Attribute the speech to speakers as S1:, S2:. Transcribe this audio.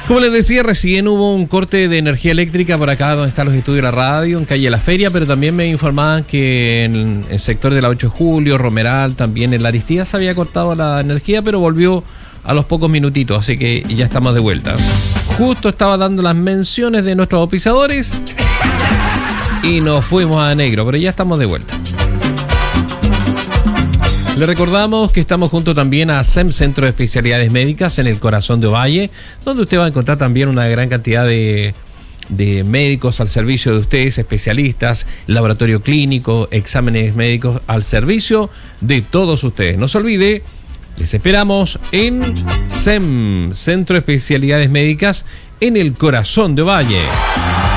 S1: Como les decía, recién hubo un corte de energía eléctrica por acá donde están los estudios de la radio, en calle La Feria, pero también me informaban que en el sector de la 8 de julio, Romeral, también en la Aristía se había cortado la energía, pero volvió a los pocos minutitos, así que ya estamos de vuelta. Justo estaba dando las menciones de nuestros auspiciadores y nos fuimos a negro, pero ya estamos de vuelta. Le recordamos que estamos junto también a SEM, Centro de Especialidades Médicas, en el corazón de Ovalle, donde usted va a encontrar también una gran cantidad de médicos al servicio de ustedes, especialistas, laboratorio clínico, exámenes médicos al servicio de todos ustedes. No se olvide, les esperamos en SEM, Centro de Especialidades Médicas, en el corazón de Ovalle.